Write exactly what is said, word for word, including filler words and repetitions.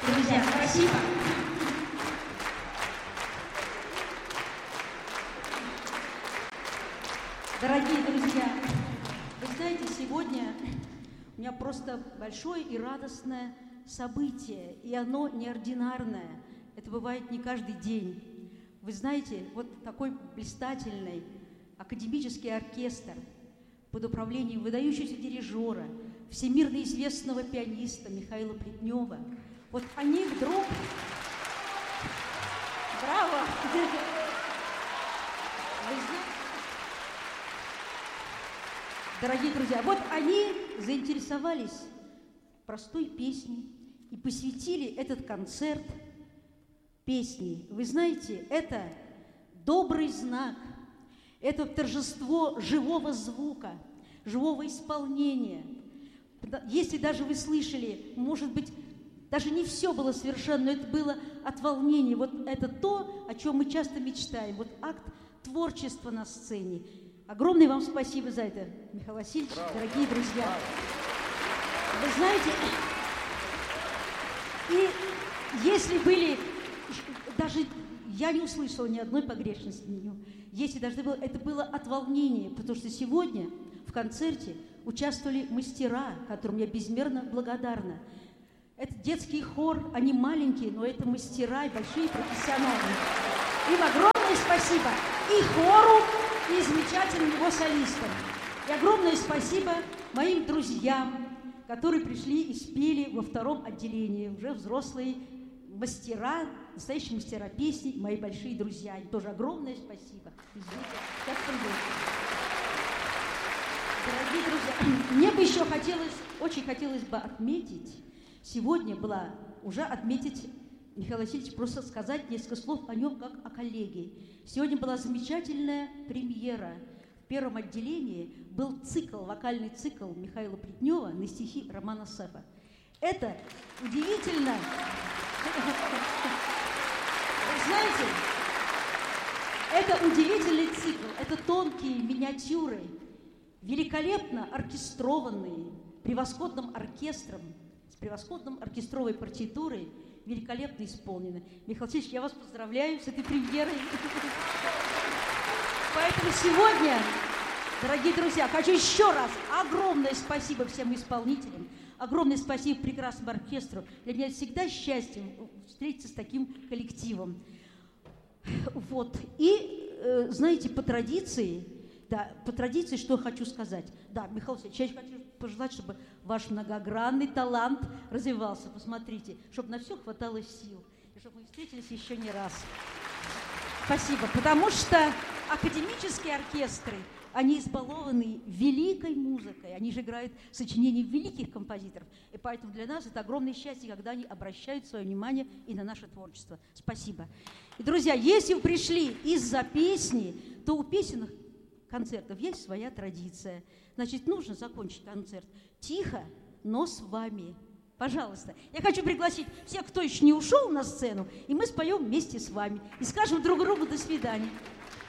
Друзья, спасибо. Дорогие друзья, вы знаете, сегодня у меня просто большое и радостное событие, и оно неординарное. Это бывает не каждый день. Вы знаете, вот такой блистательный академический оркестр под управлением выдающегося дирижера, всемирно известного пианиста Михаила Плетнева, вот они вдруг... Браво! Вы знаете, дорогие друзья, вот они заинтересовались простой песней и посвятили этот концерт песни. Вы знаете, это добрый знак, это торжество живого звука, живого исполнения. Если даже вы слышали, может быть, даже не все было совершенно, но это было от волнения. Вот это то, о чем мы часто мечтаем. Вот акт творчества на сцене. Огромное вам спасибо за это, Михаил Васильевич, Браво. Дорогие друзья. Браво. Вы знаете, и если были... Даже я не услышала ни одной погрешности. Если даже было, это было от волнения, потому что сегодня в концерте участвовали мастера, которым я безмерно благодарна. Это детский хор, они маленькие, но это мастера и большие профессионалы. Им огромное спасибо и хору, и замечательным его солистам. И огромное спасибо моим друзьям, которые пришли и спели во втором отделении, уже взрослые мастера, настоящие мастера песни, мои большие друзья. Им тоже огромное спасибо. Извините, сейчас приду. Дорогие друзья, мне бы еще хотелось, очень хотелось бы отметить, сегодня была уже отметить, Михаил Васильевич, просто сказать несколько слов о нем, как о коллеге. Сегодня была замечательная премьера. В первом отделении был цикл, вокальный цикл Михаила Плетнева на стихи Романа Сефа. Это удивительно. Вы знаете, это удивительный цикл, это тонкие миниатюры, великолепно оркестрованные, превосходным оркестром, с превосходной оркестровой партитурой, великолепно исполнены. Михаил Васильевич, я вас поздравляю с этой премьерой. Поэтому сегодня, дорогие друзья, хочу еще раз огромное спасибо всем исполнителям, огромное спасибо прекрасному оркестру. Для меня всегда счастье встретиться с таким коллективом. Вот. И, э, знаете, по традиции, да, по традиции, что хочу сказать. Да, Михаил Васильевич, я хочу пожелать, чтобы ваш многогранный талант развивался. Посмотрите, чтобы на все хватало сил. И чтобы мы встретились еще не раз. Спасибо. Потому что академические оркестры, они избалованы великой музыкой. Они же играют сочинения великих композиторов. И поэтому для нас это огромное счастье, когда они обращают свое внимание и на наше творчество. Спасибо. И, друзья, если вы пришли из-за песни, то у песенных концертов есть своя традиция. Значит, нужно закончить концерт тихо, но с вами. Пожалуйста. Я хочу пригласить всех, кто еще не ушел на сцену, и мы споем вместе с вами. И скажем друг другу «до свидания».